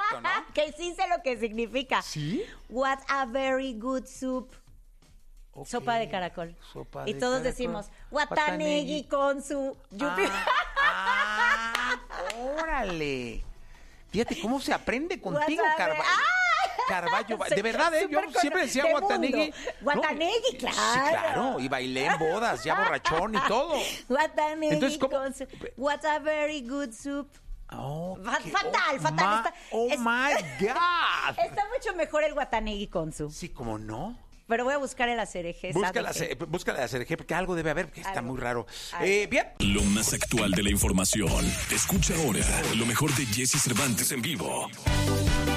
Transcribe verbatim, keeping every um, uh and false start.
Exacto, ¿no? Que sí sé lo que significa. ¿Sí? What a very good soup. Ok. Sopa de caracol. Sopa y de todos caracol. decimos, Watanegi Watanegi. con su yupi. Ah, ah, órale. Fíjate cómo se aprende contigo, Wasabi. Carvalho. ¡Ah! Carvalho, de verdad, ¿eh? Yo Súper con- siempre decía de Watanegi. mundo. Watanegi, No, claro. Sí, claro. Y bailé en bodas, ya borrachón y todo. Watanegi Entonces, ¿cómo? con su... What a very good soup. Oh, Fa- qué- fatal, oh, fatal. ma- Está, oh, es- my God. Está mucho mejor el Watanegi con su. Sí, como no. Pero voy a buscar el acereje. Busca ¿sabe la, qué? ce- busca la C R G porque algo debe haber, porque está Algo. muy raro. Algo. Eh, bien. Lo más actual de la información. Escucha ahora lo mejor de Jesse Cervantes en vivo.